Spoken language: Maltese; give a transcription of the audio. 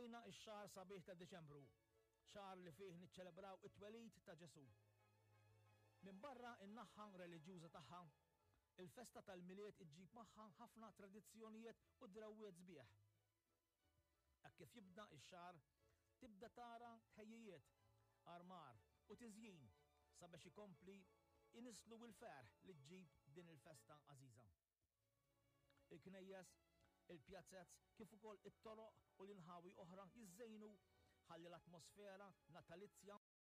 Bdejna ix-xahar sabiħ ta' Deċembru, xahar li fih niċċelebraw it-twelid ta' Ġesu. Min barra in-naħħa reliġjuża tagħha, il-festa tal-miliet iġġib magħha ħafna tradizzjonijiet u drawwiet sbieħ. Hekk kif jibda ix-xahar, tibda tara tħejjijiet, armar u tiżjin sabiex ikompli inislu l-ferħ li ġġib din il-festa għażiża. Il-knejjes, il-pjazzezz kif ukoll it-toroq u l-inħawi oħra jiżżejnu ħalli l-atmosfera natalizzja